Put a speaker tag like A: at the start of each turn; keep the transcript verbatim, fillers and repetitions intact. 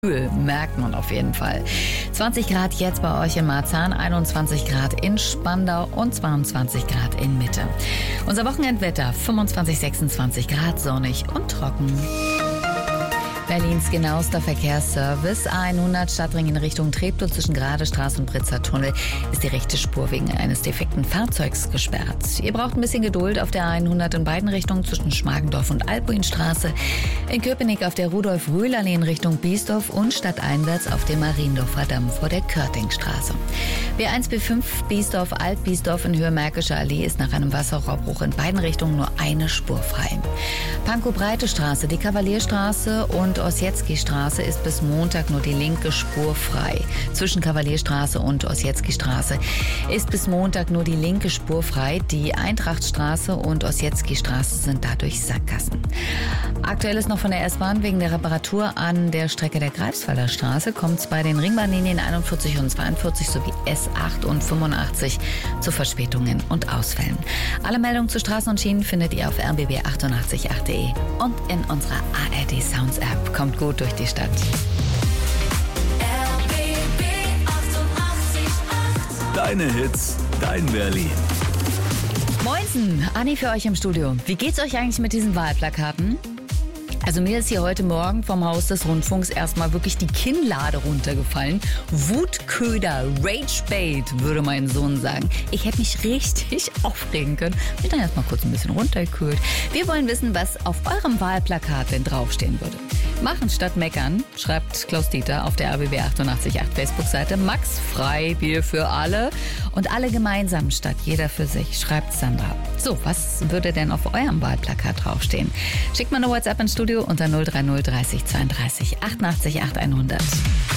A: Merkt man auf jeden Fall. zwanzig Grad jetzt bei euch in Marzahn, einundzwanzig Grad in Spandau und zweiundzwanzig Grad in Mitte. Unser Wochenendwetter, fünfundzwanzig, sechsundzwanzig Grad, sonnig und trocken. Berlins genauester Verkehrsservice. A hundert Stadtring in Richtung Treptow zwischen Gradestraße und Britzer Tunnel ist die rechte Spur wegen eines defekten Fahrzeugs gesperrt. Ihr braucht ein bisschen Geduld auf der A hundert in beiden Richtungen zwischen Schmargendorf und Albuinstraße. In Köpenick auf der Rudolf-Rühl-Allee in Richtung Biesdorf und stadteinwärts auf dem Mariendorfer Damm vor der Körtingstraße. B eins B fünf Biesdorf Alt-Biesdorf in Höhe Märkische Allee ist nach einem Wasserrohrbruch in beiden Richtungen nur eine Spur frei. Pankow-Breite Straße, die Kavalierstraße und Ossietzky-Straße ist bis Montag nur die linke Spur frei. Zwischen Kavalierstraße und Ossietzky-Straße ist bis Montag nur die linke Spur frei. Die Eintrachtstraße und Ossietzky-Straße sind dadurch Sackgassen. Aktuell ist noch von der S-Bahn wegen der Reparatur an der Strecke der Greifswalder Straße kommt es bei den Ringbahnlinien einundvierzig und zweiundvierzig sowie S acht und fünfundachtzig zu Verspätungen und Ausfällen. Alle Meldungen zu Straßen und Schienen findet ihr auf r b b achtundachtzig punkt acht punkt de und in unserer A R D Sounds App. Kommt gut durch die Stadt.
B: R B B achtundachtzig Komma acht.
C: Deine Hits, dein Berlin.
A: Moinsen, Anni für euch im Studio. Wie geht's euch eigentlich mit diesen Wahlplakaten? Also mir ist hier heute Morgen vom Haus des Rundfunks erstmal wirklich die Kinnlade runtergefallen. Wutköder, Ragebait, würde mein Sohn sagen. Ich hätte mich richtig aufregen können. Bin dann erstmal kurz ein bisschen runtergekühlt. Wir wollen wissen, was auf eurem Wahlplakat denn draufstehen würde. Machen statt meckern, schreibt Klaus Dieter auf der R B B achtundachtzig Komma acht Facebook-Seite. Max frei, Bier für alle. Und alle gemeinsam statt jeder für sich, schreibt Sandra. So, was würde denn auf eurem Wahlplakat draufstehen? Schickt mal eine WhatsApp ins Studio unter null drei null dreißig zweiunddreißig achtundachtzig acht hundert.